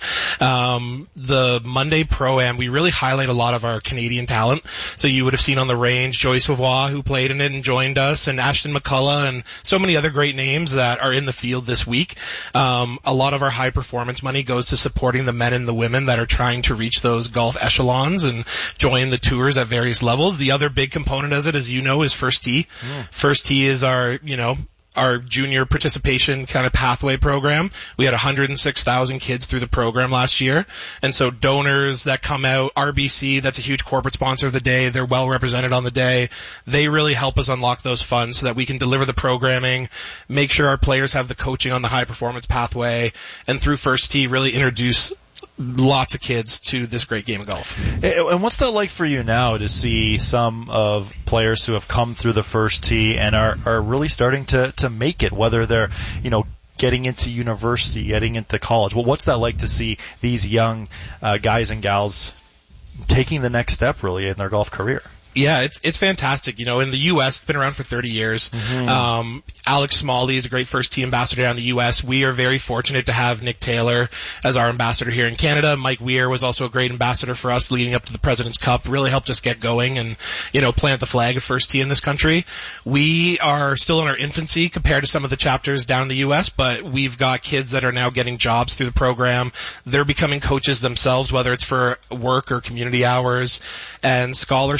The Monday Pro-Am, we really highlight a lot of our Canadian talent. So you would have seen on the range Joey Savoie, who played in it and joined us, and Ashton McCullough, and so many other great names that are in the field this week. A lot of our high performance money goes to supporting the men and the women that are trying to reach those golf echelons and join the tours at various levels. The other big component of it, as you know, is First Tee. First Tee is our junior participation kind of pathway program. We had 106,000 kids through the program last year. And so donors that come out, RBC, that's a huge corporate sponsor of the day. They're well represented on the day. They really help us unlock those funds so that we can deliver the programming, make sure our players have the coaching on the high performance pathway, and through First Tee really introduce lots of kids to this great game of golf. And what's that like for you now to see some of players who have come through the First Tee and are really starting to make it, whether they're, getting into university, getting into college? Well, what's that like to see these young guys and gals taking the next step really in their golf career? Yeah, it's fantastic. In the U.S., it's been around for 30 years. Mm-hmm. Alex Smalley is a great First Tee ambassador down in the U.S. We are very fortunate to have Nick Taylor as our ambassador here in Canada. Mike Weir was also a great ambassador for us leading up to the President's Cup. Really helped us get going and, plant the flag of First Tee in this country. We are still in our infancy compared to some of the chapters down in the U.S., but we've got kids that are now getting jobs through the program. They're becoming coaches themselves, whether it's for work or community hours, and scholarships is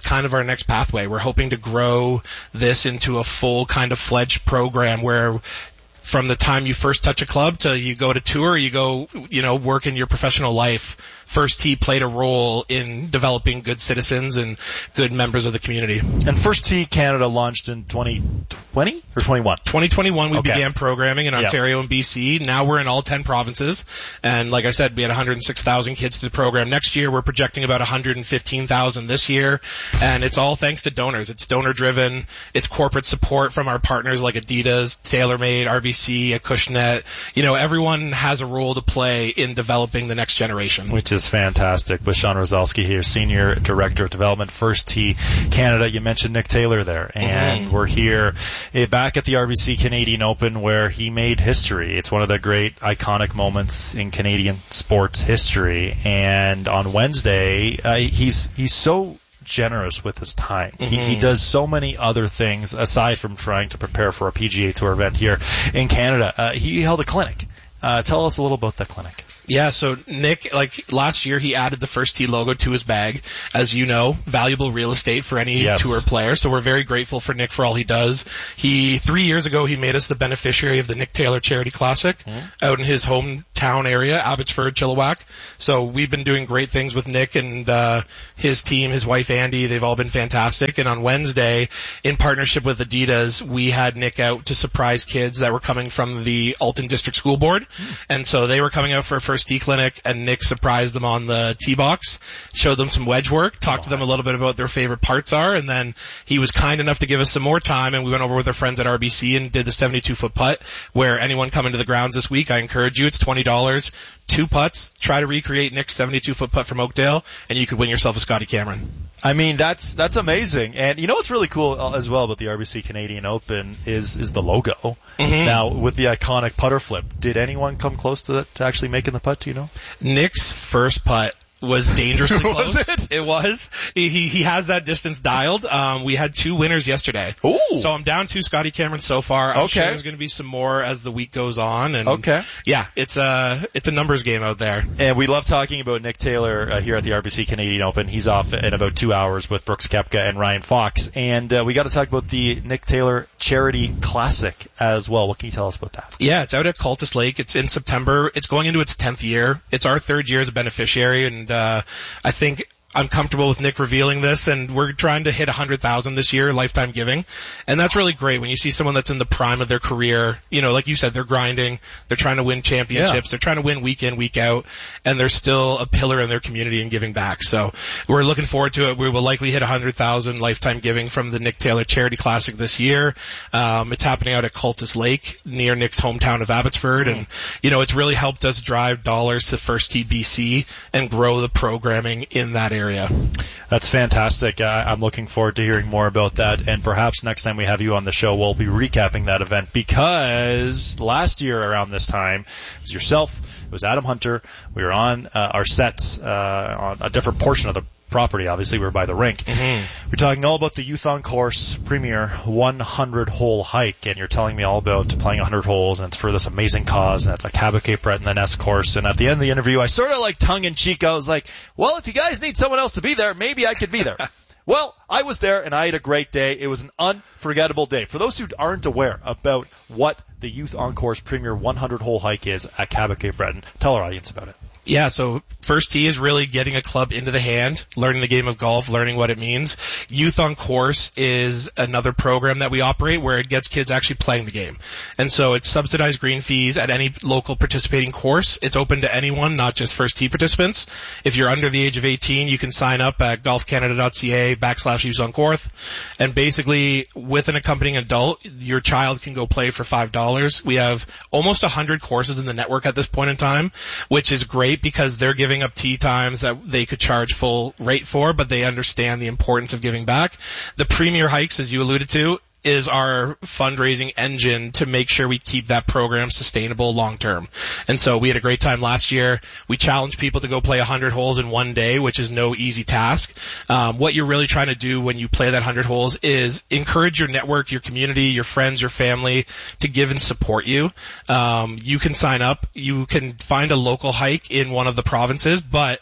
kind of our next pathway. We're hoping to grow this into a full kind of fledged program where from the time you first touch a club till you go to tour, you go, work in your professional life, First Tee played a role in developing good citizens and good members of the community. And First Tee Canada launched in 2020 or 21? 2021 we began programming in Ontario and BC. Now we're in all 10 provinces. And like I said, we had 106,000 kids through the program. Next year we're projecting about 115,000 this year. And it's all thanks to donors. It's donor driven. It's corporate support from our partners like Adidas, TaylorMade, RBC, Acushnet. Everyone has a role to play in developing the next generation. Which is fantastic. With Sean Rozelski here, Senior Director of Development, First Tee Canada. You mentioned Nick Taylor there. And we're here back at the RBC Canadian Open where he made history. It's one of the great iconic moments in Canadian sports history. And on Wednesday, he's so generous with his time. He does so many other things aside from trying to prepare for a PGA Tour event here in Canada. He held a clinic. Tell us a little about that clinic. Yeah, so Nick, last year he added the First Tee logo to his bag. As you know, valuable real estate for any tour player. So we're very grateful for Nick for all he does. 3 years ago, he made us the beneficiary of the Nick Taylor Charity Classic out in his hometown area, Abbotsford, Chilliwack. So we've been doing great things with Nick and his team, his wife Andy. They've all been fantastic. And on Wednesday, in partnership with Adidas, we had Nick out to surprise kids that were coming from the Alton District School Board. And so they were coming out for a First Tee clinic, and Nick surprised them on the tee box, showed them some wedge work, talked to them a little bit about their favorite parts are, and then he was kind enough to give us some more time, and we went over with our friends at RBC and did the 72-foot putt, where anyone coming to the grounds this week, I encourage you, it's $20, 2 putts, try to recreate Nick's 72-foot putt from Oakdale, and you could win yourself a Scotty Cameron. I mean, that's amazing. And what's really cool as well about the RBC Canadian Open is the logo. Now, with the iconic putter flip, did anyone come close to actually making the putt, do you know? Nick's first putt was dangerously close. Was it? It was. He has that distance dialed. We had 2 winners yesterday. Ooh. So I'm down 2 Scotty Cameron so far. I'm sure there's going to be some more as the week goes on. And yeah, it's a numbers game out there. And we love talking about Nick Taylor here at the RBC Canadian Open. He's off in about 2 hours with Brooks Koepka and Ryan Fox. And we got to talk about the Nick Taylor Charity Classic as well. What can you tell us about that? Yeah, it's out at Cultus Lake. It's in September. It's going into its 10th year. It's our 3rd year as a beneficiary, and I think I'm comfortable with Nick revealing this, and we're trying to hit 100,000 this year, lifetime giving. And that's really great when you see someone that's in the prime of their career. Like you said, they're grinding, they're trying to win championships, they're trying to win week in, week out, and they're still a pillar in their community and giving back. So we're looking forward to it. We will likely hit 100,000 lifetime giving from the Nick Taylor Charity Classic this year. It's happening out at Cultus Lake near Nick's hometown of Abbotsford, and it's really helped us drive dollars to First Tee BC and grow the programming in that area. That's fantastic. I'm looking forward to hearing more about that, and perhaps next time we have you on the show, we'll be recapping that event, because last year around this time, it was yourself, it was Adam Hunter, we were on our sets on a different portion of the property. Obviously, we were by the rink. We're talking all about the Youth on Course Premier 100-hole hike, and you're telling me all about playing 100 holes, and it's for this amazing cause, and it's a Cabot Cape Breton and S course. And at the end of the interview, I sort of tongue-in-cheek, I was like, well, if you guys need someone else to be there, maybe I could be there. Well, I was there, and I had a great day. It was an unforgettable day. For those who aren't aware about what the Youth on Course Premier 100-hole hike is at Cabot Cape Breton, tell our audience about it. Yeah, so First Tee is really getting a club into the hand, learning the game of golf, learning what it means. Youth on Course is another program that we operate where it gets kids actually playing the game. And so it's subsidized green fees at any local participating course. It's open to anyone, not just First Tee participants. If you're under the age of 18, you can sign up at golfcanada.ca/Youth on Course. And basically, with an accompanying adult, your child can go play for $5. We have almost 100 courses in the network at this point in time, which is great because they're giving up tee times that they could charge full rate for, but they understand the importance of giving back. The Premier Hikes, as you alluded to, is our fundraising engine to make sure we keep that program sustainable long term. And so we had a great time last year. We challenged people to go play 100 holes in one day, which is no easy task. What you're really trying to do when you play that 100 holes is encourage your network, your community, your friends, your family to give and support you. You can sign up. You can find a local hike in one of the provinces, but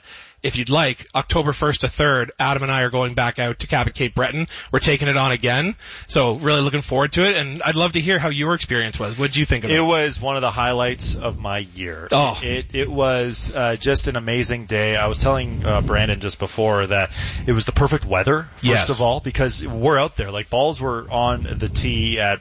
if you'd like, October 1st to 3rd, Adam and I are going back out to Cabot Cape Breton. We're taking it on again. So really looking forward to it. And I'd love to hear how your experience was. What did you think of it? It was one of the highlights of my year. Oh. It was just an amazing day. I was telling Brandon just before that it was the perfect weather, first of all, because we're out there. Like, balls were on the tee at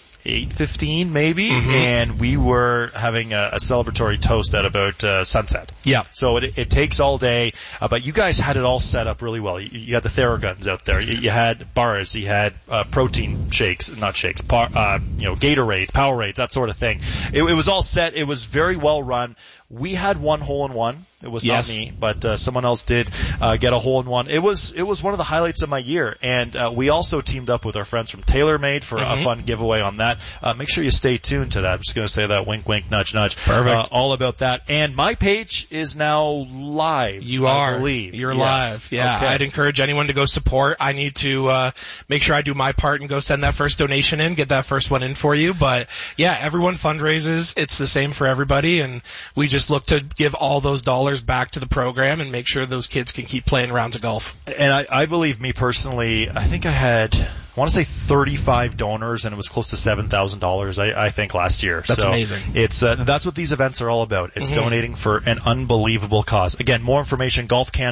8:15 maybe, and we were having a celebratory toast at about sunset. Yeah. So it takes all day, but you guys had it all set up really well. You had the Theraguns out there. You had bars. You had protein shakes, not shakes, Gatorades, Powerades, that sort of thing. It was all set. It was very well run. We had one hole-in-one. It was not me, but someone else did get a hole-in-one. It was one of the highlights of my year, and we also teamed up with our friends from TaylorMade for a fun giveaway on that. Make sure you stay tuned to that. I'm just going to say that, wink, wink, nudge, nudge. Perfect. All about that. And my page is now live. You are. I believe. You're live. Yeah. Okay. I'd encourage anyone to go support. I need to make sure I do my part and go send that first donation in, get that first one in for you. But yeah, everyone fundraises. It's the same for everybody, and we just look to give all those dollars back to the program and make sure those kids can keep playing rounds of golf. And I believe, me personally, I think I want to say 35 donors, and it was close to $7,000, I think, last year. That's amazing. It's that's what these events are all about. It's donating for an unbelievable cause. Again, more information,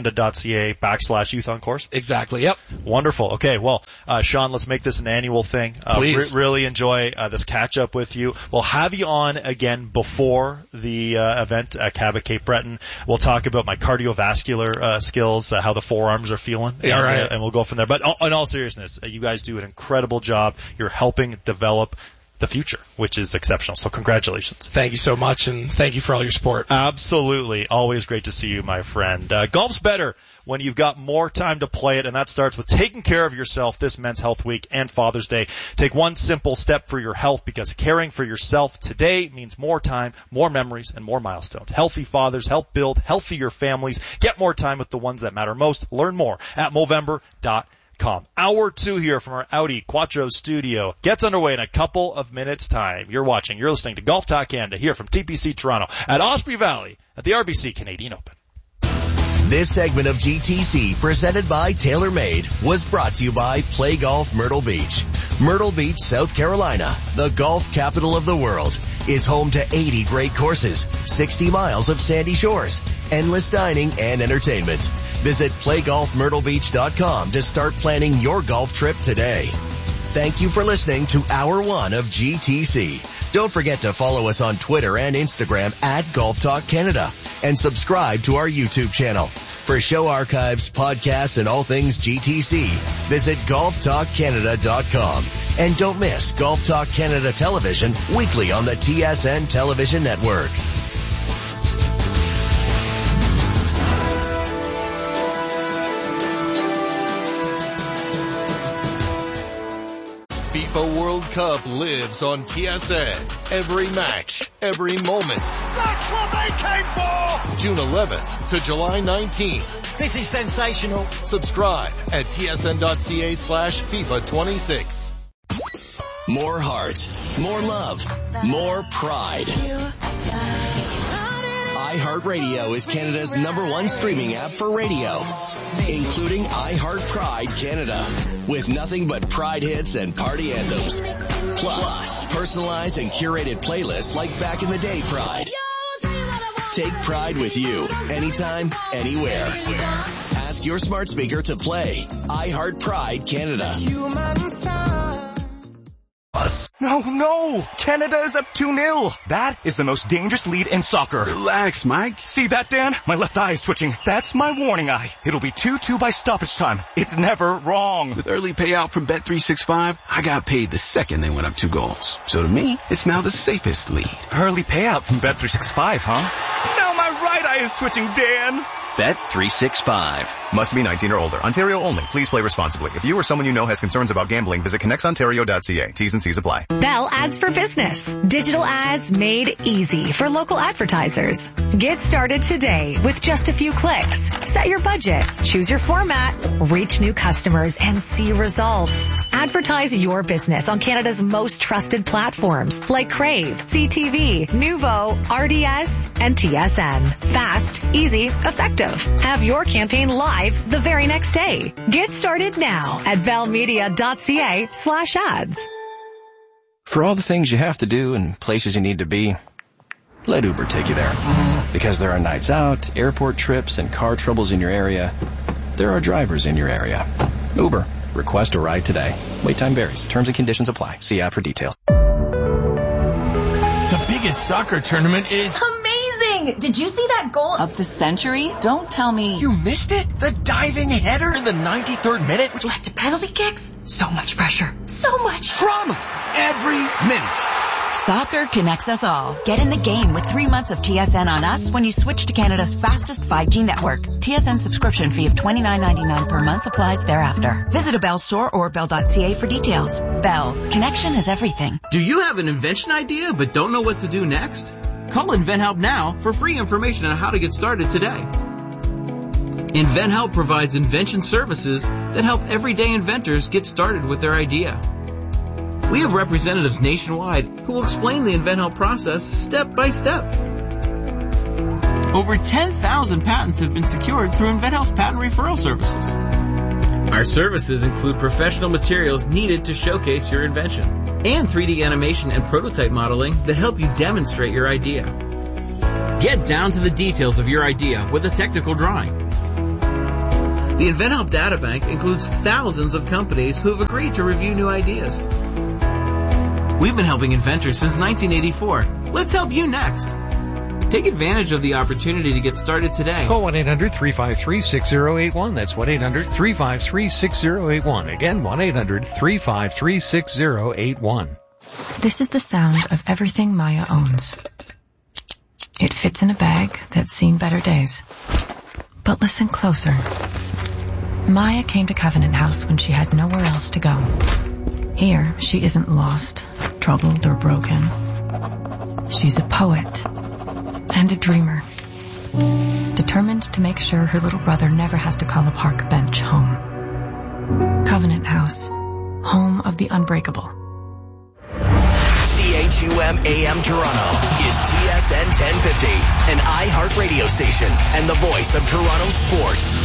golfcanada.ca/youth on course. Exactly, yep. Wonderful. Okay, well, Sean, let's make this an annual thing. Please. Really enjoy this catch-up with you. We'll have you on again before the event at Cabot Cape Breton. We'll talk about my cardiovascular skills, how the forearms are feeling, all right. And we'll go from there. But in all seriousness, you guys do an incredible job. You're helping develop the future, which is exceptional. So congratulations. Thank you so much, and thank you for all your support. Absolutely. Always great to see you, my friend. Golf's better when you've got more time to play it, and that starts with taking care of yourself this Men's Health Week and Father's Day. Take one simple step for your health, because caring for yourself today means more time, more memories, and more milestones. Healthy fathers help build healthier families. Get more time with the ones that matter most. Learn more at Movember.com. Hour 2 here from our Audi Quattro studio gets underway in a couple of minutes' time. You're listening to Golf Talk Canada here from TPC Toronto at Osprey Valley at the RBC Canadian Open. This segment of GTC, presented by TaylorMade, was brought to you by Play Golf Myrtle Beach. Myrtle Beach, South Carolina, the golf capital of the world, is home to 80 great courses, 60 miles of sandy shores, endless dining and entertainment. Visit playgolfmyrtlebeach.com to start planning your golf trip today. Thank you for listening to Hour 1 of GTC. Don't forget to follow us on Twitter and Instagram at Golf Talk Canada, and subscribe to our YouTube channel. For show archives, podcasts, and all things GTC, visit golftalkcanada.com. And don't miss Golf Talk Canada Television weekly on the TSN Television Network. FIFA World Cup lives on TSN. Every match, every moment. That's what they came for! June 11th to July 19th. This is sensational. Subscribe at tsn.ca/FIFA26. More heart, more love, more pride. iHeartRadio is Canada's #1 streaming app for radio, including iHeart Pride Canada, with nothing but Pride hits and party anthems. Plus, personalized and curated playlists like Back in the Day Pride. Take Pride with you, anytime, anywhere. Ask your smart speaker to play iHeart Pride Canada. No! Canada is up 2-0. That is the most dangerous lead in soccer. Relax, Mike. See that, Dan? My left eye is twitching. That's my warning eye. It'll be 2-2 by stoppage time. It's never wrong. With early payout from Bet365, I got paid the second they went up 2 goals. So to me, it's now the safest lead. Early payout from Bet365, huh? Now my right eye is twitching, Dan. Bet365. Must be 19 or older. Ontario only. Please play responsibly. If you or someone you know has concerns about gambling, visit connectsontario.ca. T's and C's apply. Bell Ads for Business. Digital ads made easy for local advertisers. Get started today with just a few clicks. Set your budget, choose your format, reach new customers, and see results. Advertise your business on Canada's most trusted platforms like Crave, CTV, Nuvo, RDS, and TSN. Fast, easy, effective. effective. Have your campaign live the very next day. Get started now at bellmedia.ca/ads. For all the things you have to do and places you need to be, let Uber take you there. Because there are nights out, airport trips, and car troubles in your area, there are drivers in your area. Uber. Request a ride today. Wait time varies. Terms and conditions apply. See app for details. The biggest soccer tournament is... Amazing! Did you see that goal of the century? Don't tell me. You missed it? The diving header in the 93rd minute, which led to penalty kicks? So much pressure. So much drama. Every minute. Soccer connects us all. Get in the game with 3 months of TSN on us when you switch to Canada's fastest 5G network. TSN subscription fee of $29.99 per month applies thereafter. Visit a Bell store or bell.ca for details. Bell. Connection is everything. Do you have an invention idea but don't know what to do next? Call InventHelp now for free information on how to get started today. InventHelp provides invention services that help everyday inventors get started with their idea. We have representatives nationwide who will explain the InventHelp process step by step. Over 10,000 patents have been secured through InventHelp's patent referral services. Our services include professional materials needed to showcase your invention and 3D animation and prototype modeling that help you demonstrate your idea. Get down to the details of your idea with a technical drawing. The InventHelp Databank includes thousands of companies who have agreed to review new ideas. We've been helping inventors since 1984. Let's help you next. Take advantage of the opportunity to get started today. Call 1-800-353-6081. That's 1-800-353-6081. Again, 1-800-353-6081. This is the sound of everything Maya owns. It fits in a bag that's seen better days. But listen closer. Maya came to Covenant House when she had nowhere else to go. Here, she isn't lost, troubled, or broken. She's a poet and a dreamer, determined to make sure her little brother never has to call a park bench home. Covenant House, home of the unbreakable. CHUM AM Toronto is TSN 1050, an iHeart radio station and the voice of Toronto sports.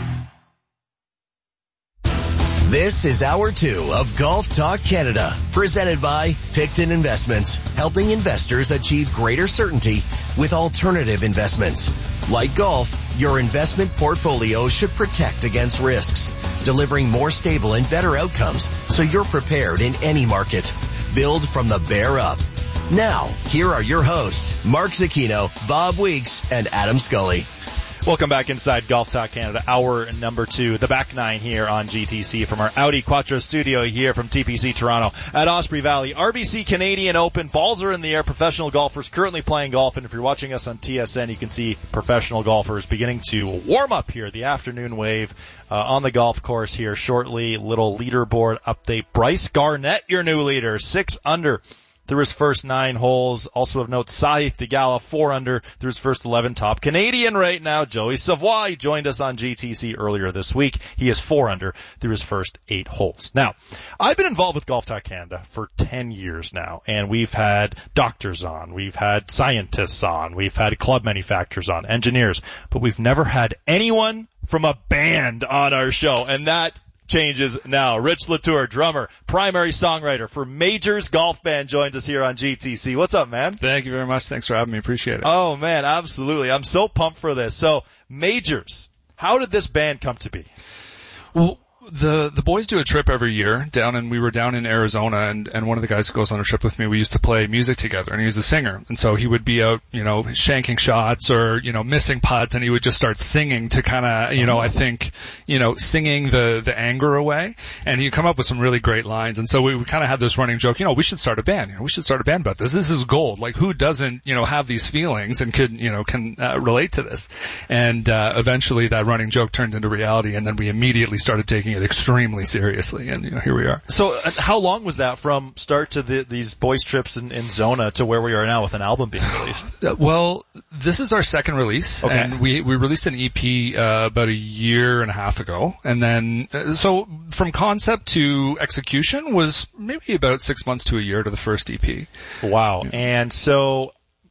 This is Hour 2 of Golf Talk Canada, presented by Picton Investments, helping investors achieve greater certainty with alternative investments. Like golf, your investment portfolio should protect against risks, delivering more stable and better outcomes so you're prepared in any market. Build from the bear up. Now, here are your hosts, Mark Zucchino, Bob Weeks, and Adam Scully. Welcome back inside Golf Talk Canada, hour number 2, the back nine here on GTC from our Audi Quattro studio here from TPC Toronto at Osprey Valley. RBC Canadian Open, balls are in the air, professional golfers currently playing golf, and if you're watching us on TSN, you can see professional golfers beginning to warm up here, the afternoon wave on the golf course here shortly. Little leaderboard update. Bryce Garnett, your new leader, 6 under. Through his first 9 holes. Also of note, Saif Theegala, 4 under through his first 11. Top Canadian right now, Joey Savoy. He joined us on GTC earlier this week. He is 4 under through his first 8 holes. Now, I've been involved with Golf Talk Canada for 10 years now, and we've had doctors on, we've had scientists on, we've had club manufacturers on, engineers, but we've never had anyone from a band on our show, and that changes now. Rich Latour, drummer, primary songwriter for Majors Golf Band, joins us here on GTC. What's up, man? Thank you very much. Thanks for having me. Appreciate it. Oh, man, absolutely. I'm so pumped for this. So, Majors, how did this band come to be? Well, the boys do a trip every year we were down in Arizona, and one of the guys who goes on a trip with me, we used to play music together, and he was a singer. And so he would be out, shanking shots or, missing putts, and he would just start singing to kind of, I think, singing the anger away. And he'd come up with some really great lines. And so we kind of had this running joke, we should start a band. We should start a band about this. This is gold. Like, who doesn't, have these feelings and can relate to this? And eventually that running joke turned into reality, and then we immediately started taking it extremely seriously, and here we are. So how long was that from start to these boys trips in Zona to where we are now with an album being released? Well, this is our second release, okay. And we released an EP about a year and a half ago, and then so from concept to execution was maybe about 6 months to a year to the first EP. Wow. Yeah. And so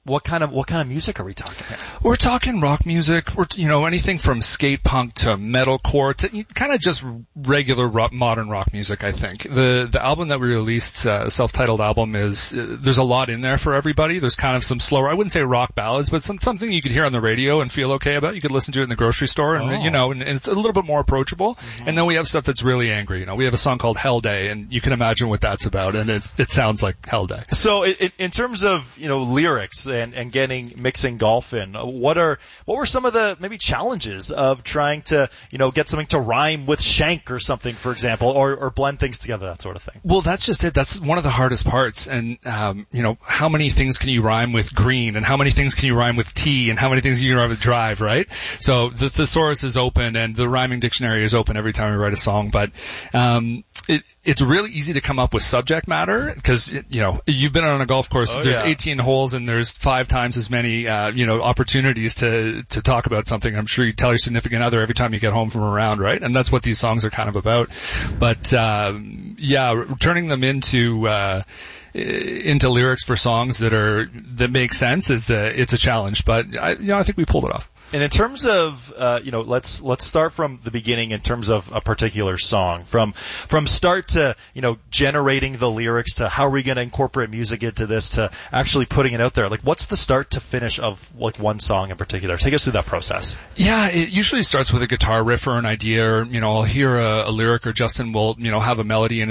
what kind of music are we talking here? We're talking rock music. We're, anything from skate punk to metalcore to kind of just regular modern rock music, I think. The album that we released, self-titled album, there's a lot in there for everybody. There's kind of some slower, I wouldn't say rock ballads, but something you could hear on the radio and feel okay about. You could listen to it in the grocery store and, and it's a little bit more approachable. Mm-hmm. And then we have stuff that's really angry. We have a song called Hell Day, and you can imagine what that's about, and it sounds like Hell Day. So in terms of, lyrics and mixing golf in, what were some of the maybe challenges of trying to, get something to rhyme with shank or something, for example, or blend things together, that sort of thing? Well, that's just it. That's one of the hardest parts. And, how many things can you rhyme with green, and how many things can you rhyme with tea, and how many things can you rhyme with drive, right? So the thesaurus is open and the rhyming dictionary is open every time we write a song, but, it's really easy to come up with subject matter because, you've been on a golf course. There's 18 holes and there's 5 times as many, opportunities to talk about something. I'm sure you tell your significant other every time you get home from a round, right? And that's what these songs are kind of about. But, turning them into lyrics for songs that make sense it's a challenge, but I think we pulled it off. And in terms of, let's start from the beginning in terms of a particular song. From start to, generating the lyrics to how are we going to incorporate music into this to actually putting it out there. Like, what's the start to finish of, like, one song in particular? Take us through that process. Yeah, it usually starts with a guitar riff or an idea, or, I'll hear a lyric, or Justin will, have a melody in